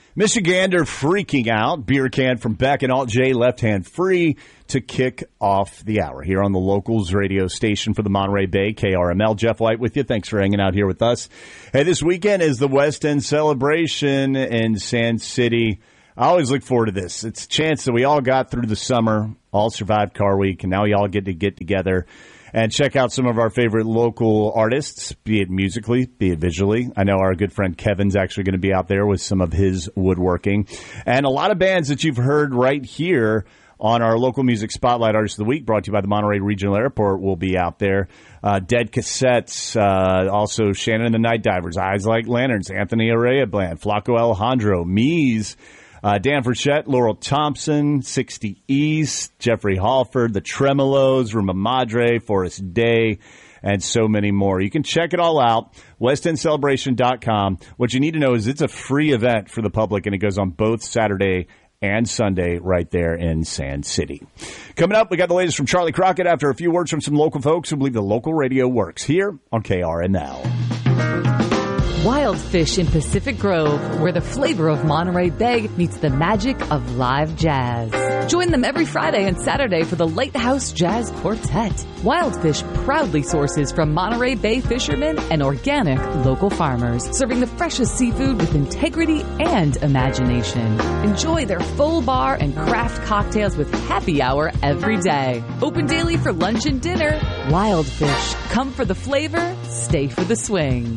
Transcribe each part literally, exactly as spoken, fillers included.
Michigander freaking out. Beer can from Beck and Alt J, left hand free to kick off the hour here on the Locals radio station for the Monterey Bay, K R M L. Jeff White with you. Thanks for hanging out here with us. Hey, this weekend is the West End celebration in Sand City. I always look forward to this. It's a chance that we all got through the summer, all survived Car Week, and now we all get to get together and check out some of our favorite local artists, be it musically, be it visually. I know our good friend Kevin's actually going to be out there with some of his woodworking. And a lot of bands that you've heard right here on our Local Music Spotlight Artist of the Week, brought to you by the Monterey Regional Airport, will be out there. Uh, Dead Cassettes, uh, also Shannon and the Night Divers, Eyes Like Lanterns, Anthony Araya Bland, Flaco Alejandro, Mies, Uh, Dan Frechette, Laurel Thompson, sixty East, Jeffrey Halford, The Tremolos, Rumba Madre, Forrest Day, and so many more. You can check it all out, west end celebration dot com. What you need to know is it's a free event for the public, and it goes on both Saturday and Sunday right there in Sand City. Coming up, we got the latest from Charlie Crockett after a few words from some local folks who believe the local radio works here on K R M L. Wild Fish in Pacific Grove, where the flavor of Monterey Bay meets the magic of live jazz. Join them every Friday and Saturday for the Lighthouse Jazz Quartet. Wild Fish proudly sources from Monterey Bay fishermen and organic local farmers, serving the freshest seafood with integrity and imagination. Enjoy their full bar and craft cocktails with happy hour every day. Open daily for lunch and dinner. Wild Fish. Come for the flavor, stay for the swing.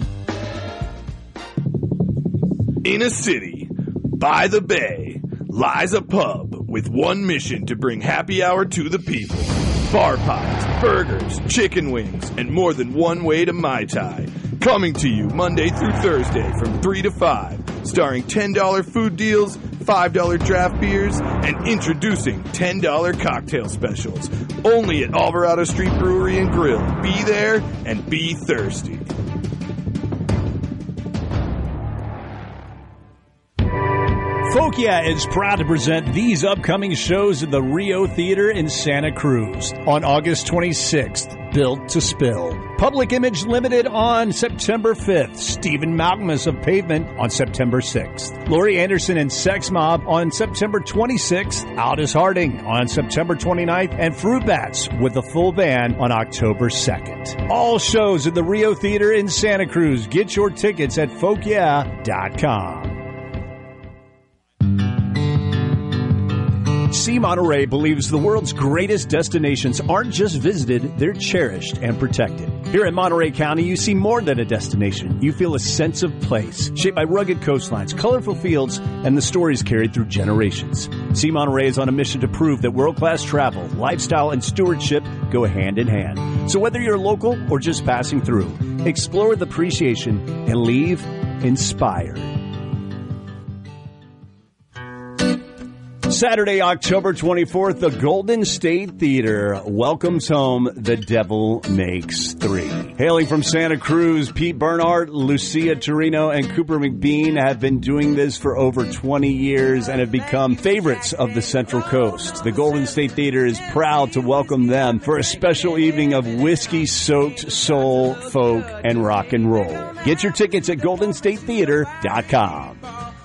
In a city, by the bay, lies a pub with one mission to bring happy hour to the people. Bar pies, burgers, chicken wings, and more than one way to Mai Tai. Coming to you Monday through Thursday from three to five, starring ten dollars food deals, five dollars draft beers, and introducing ten dollars cocktail specials. Only at Alvarado Street Brewery and Grill. Be there and be thirsty. Folk Yeah is proud to present these upcoming shows at the Rio Theater in Santa Cruz. On August twenty-sixth, Built to Spill. Public Image Limited on September fifth. Stephen Malcolmus of Pavement on September sixth. Laurie Anderson and Sex Mob on September twenty-sixth. Aldous Harding on September twenty-ninth. And Fruit Bats with the full band on October second. All shows at the Rio Theater in Santa Cruz. Get your tickets at folk yeah dot com. See Monterey believes the world's greatest destinations aren't just visited, they're cherished and protected. Here in Monterey County, you see more than a destination. You feel a sense of place, shaped by rugged coastlines, colorful fields, and the stories carried through generations. See Monterey is on a mission to prove that world-class travel, lifestyle, and stewardship go hand in hand. So whether you're local or just passing through, explore with appreciation and leave inspired. Saturday, October twenty-fourth, the Golden State Theater welcomes home The Devil Makes Three. Hailing from Santa Cruz, Pete Bernhardt, Lucia Torino, and Cooper McBean have been doing this for over twenty years and have become favorites of the Central Coast. The Golden State Theater is proud to welcome them for a special evening of whiskey-soaked soul, folk, and rock and roll. Get your tickets at golden state theater dot com.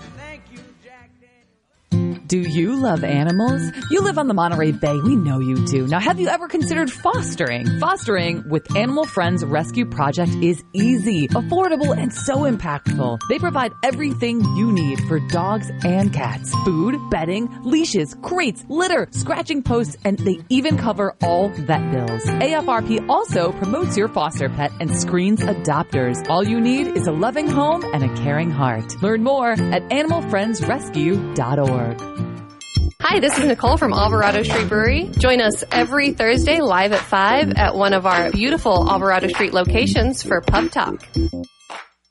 Do you love animals? You live on the Monterey Bay. We know you do. Now, have you ever considered fostering? Fostering with Animal Friends Rescue Project is easy, affordable, and so impactful. They provide everything you need for dogs and cats. Food, bedding, leashes, crates, litter, scratching posts, and they even cover all vet bills. A F R P also promotes your foster pet and screens adopters. All you need is a loving home and a caring heart. Learn more at animal friends rescue dot org. Hi, this is Nicole from Alvarado Street Brewery. Join us every Thursday live at five at one of our beautiful Alvarado Street locations for Pub Talk.